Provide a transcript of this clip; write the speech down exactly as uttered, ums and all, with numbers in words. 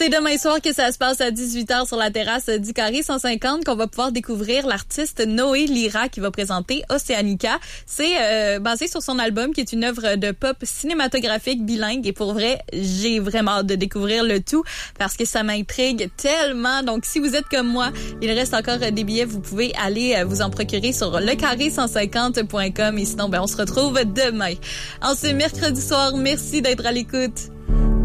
C'est demain soir que ça se passe à dix-huit heures sur la terrasse du Carré cent cinquante qu'on va pouvoir découvrir l'artiste Noé Lira qui va présenter Oceanica. C'est euh, basé sur son album qui est une œuvre de pop cinématographique bilingue et pour vrai, j'ai vraiment hâte de découvrir le tout parce que ça m'intrigue tellement. Donc si vous êtes comme moi, il reste encore des billets, vous pouvez aller vous en procurer sur le carré cent cinquante point com et sinon ben on se retrouve demain. En ce mercredi soir, merci d'être à l'écoute.